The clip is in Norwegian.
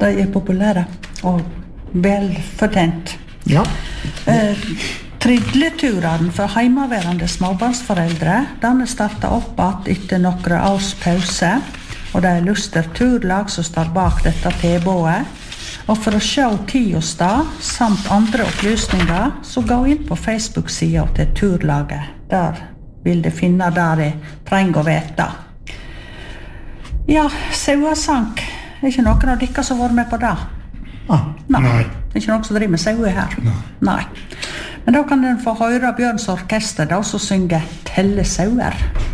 De populære og velfortjent. Ja. Tridleturen for heimaværende småbarnsforeldre, den startet opp at etter noen års pause, og det Luster Turlag som står bak dette tilbudet. Og for å se tid og sted, samt andre opplysninger, så gå inn på Facebook-siden til Turlaget. Der vil du finne det de trenger å vite. Ja, sauesank. Ikke noen av dere som har vært med på det? Nei. Ikke noen som driver med saue her? Nei. Men da kan den få høre Bjørns orkester, da som synger Telle sauer.